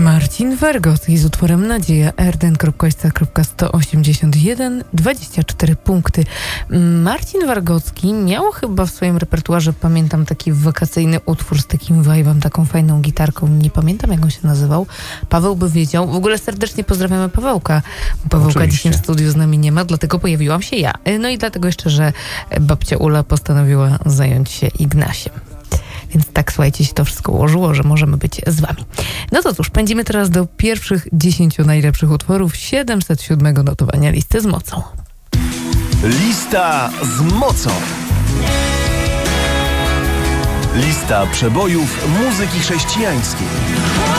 Marcin Wargocki z utworem Nadzieja, rden.ojca.181, 24 punkty. Marcin Wargocki miał chyba w swoim repertuarze, pamiętam, taki wakacyjny utwór z takim vibe'em, taką fajną gitarką. Nie pamiętam, jak on się nazywał. Paweł by wiedział. W ogóle serdecznie pozdrawiamy Pawełka. Pawełka dzisiaj w studiu z nami nie ma, dlatego pojawiłam się ja. No i dlatego jeszcze, że babcia Ula postanowiła zająć się Ignasiem. Więc tak, słuchajcie, się to wszystko ułożyło, że możemy być z wami. No to cóż, pędzimy teraz do pierwszych 10 najlepszych utworów 707 notowania listy z mocą. Lista z mocą. Lista przebojów muzyki chrześcijańskiej.